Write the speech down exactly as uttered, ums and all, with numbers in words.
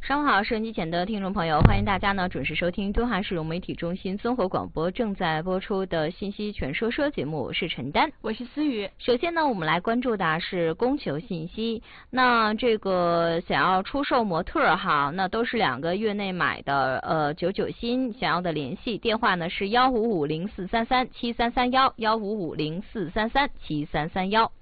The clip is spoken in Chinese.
上午好，收音机前的听众朋友，欢迎大家呢准时收听东汉市融媒体中心综合广播正在播出的信息全说说节目，我是陈丹， 我是思雨。 首先呢，我们来关注的是供求信息。那这个想要出售模特哈，那都是两个月内买的，呃，九九新，想要的联系电话呢是幺五五零四三三七三三幺，幺五五零四三三七三三幺。